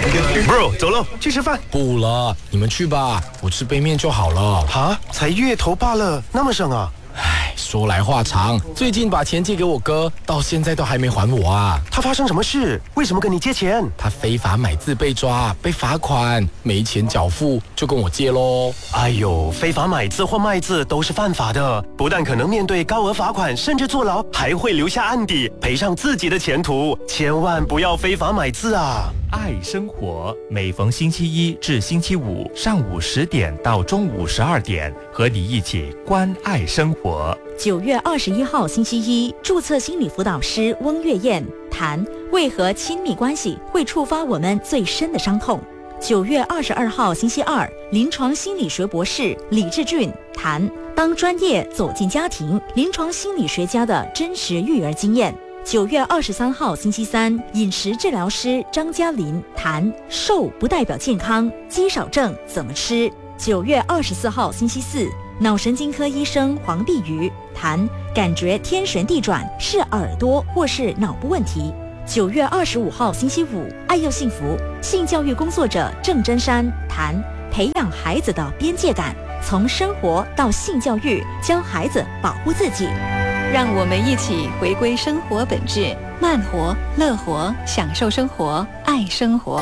Bro， 走喽，去吃饭。 不了，你们去吧，我吃杯面就好了。 哈，才月头罢了，那么省啊？ 唉，说来话长，最近把钱借给我哥，到现在都还没还我啊。 他发生什么事？为什么跟你借钱？ 他非法买字被抓，被罚款，没钱缴付，就跟我借咯。 哎呦，非法买字或卖字都是犯法的，不但可能面对高额罚款，甚至坐牢，还会留下案底，赔上自己的前途。千万不要非法买字啊！ 爱生活，每逢星期一至星期五上午10点到中午12点，和你一起关爱生活。 9月21号星期一，注册心理辅导师翁月燕谈为何亲密关系会触发我们最深的伤痛。9月22号星期二，临床心理学博士李志俊谈当专业走进家庭，临床心理学家的真实育儿经验。9月23号星期三，饮食治疗师张嘉琳谈瘦不代表健康，肌少症怎么吃。9月24号星期四，脑神经科医生黄碧瑜谈感觉天旋地转是耳朵或是脑部问题。9月25号星期五，爱又幸福性教育工作者郑真山谈培养孩子的边界感，从生活到性教育，教孩子保护自己。 让我们一起回归生活本质，慢活、乐活，享受生活，爱生活。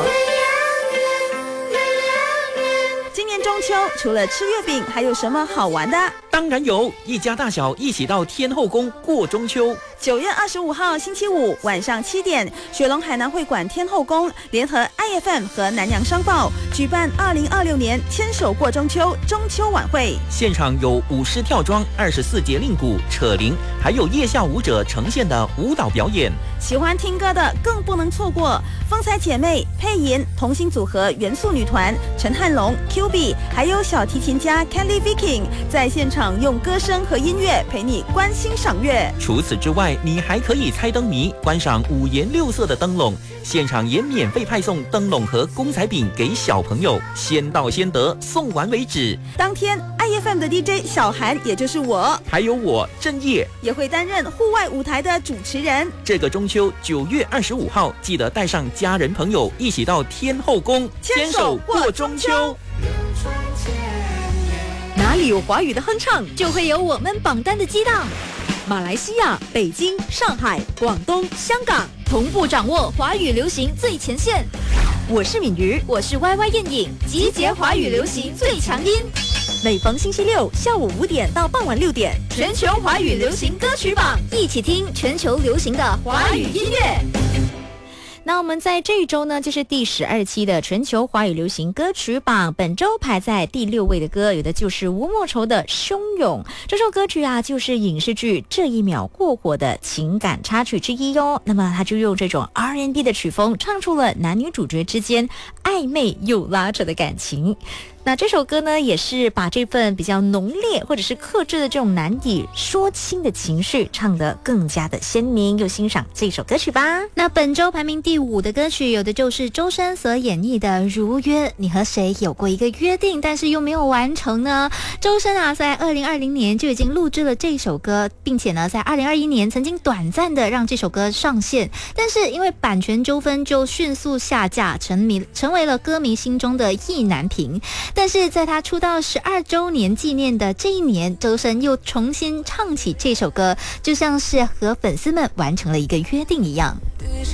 今年中秋除了吃月饼，还有什么好玩的？ 当然有，一家大小一起到天后宫过中秋。 9月25号星期五晚上7点，雪龙海南会馆天后宫联合 IFM 和南洋商报举办2026年牵手过中秋中秋晚会， 现场有舞狮跳桩、24节令鼓、扯铃，还有夜下舞者呈现的舞蹈表演。 喜欢听歌的更不能错过，风采姐妹、配音同心组合元素女团陈汉龙、QB， 还有小提琴家 Kelly Viking 在现场用歌声和音乐陪你观星赏月。 除此之外，你还可以猜灯谜，观赏五颜六色的灯笼，现场也免费派送灯笼和公仔饼给小朋友，先到先得，送完为止。 当天 IFM 的 DJ 小韩，也就是我， 还有我郑业， 也会担任户外舞台的主持人。 这个中秋9月25号，记得带上家人朋友一起到天后宫牵手过中秋。 哪里有华语的哼唱，就会有我们榜单的激荡。马来西亚、北京、上海、广东、香港同步掌握华语流行最前线。我是敏瑜，我是 YY 燕影，集结华语流行最强音。每逢星期六下午5点到傍晚6点，全球华语流行歌曲榜，一起听全球流行的华语音乐。那我们在这一周呢，就是第12期的全球华语流行歌曲榜，本周排在第6位的歌，有的就是吴莫愁的《汹涌》。这首歌曲啊，就是影视剧《这一秒》过火的情感插曲之一哟。那么他就用这种 R&B 的曲风，唱出了男女主角之间暧昧又拉扯的感情。那这首歌呢，也是把这份比较浓烈或者是克制的这种难以说清的情绪唱得更加的鲜明，又欣赏这首歌曲吧。那本周排名第5的歌曲，有的就是周深所演绎的《如约》。你和谁有过一个约定，但是又没有完成呢？周深啊，在2020年就已经录制了这首歌，并且呢，在2021年曾经短暂的让这首歌上线，但是因为版权纠纷就迅速下架，成为了歌迷心中的意难平。但是在他出道12周年纪念的这一年，周深又重新唱起这首歌，就像是和粉丝们完成了一个约定一样。 对上